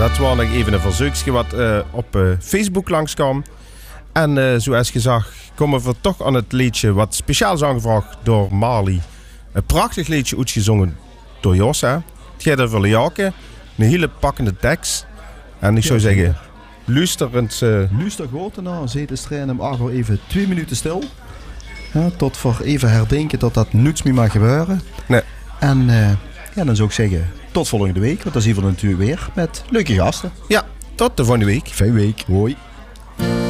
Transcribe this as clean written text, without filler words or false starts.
Dat was nog even een verzoekje wat op Facebook langskwam. En zoals gezegd komen we toch aan het liedje wat speciaal is aangevraagd door Marley. Een prachtig liedje uitgezongen door Jos. Hè? Het gaat over Liake. Een hele pakkende tekst. En ik zou zeggen, luisterend... Luister goed en zet de strain hem achter even 2 minuten stil. Ja, tot voor even herdenken dat dat niets meer mag gebeuren. Nee. En dan zou ik zeggen, tot volgende week. Want dan zien we natuurlijk weer met leuke gasten. Ja, tot de volgende week. Fijne week. Hoi.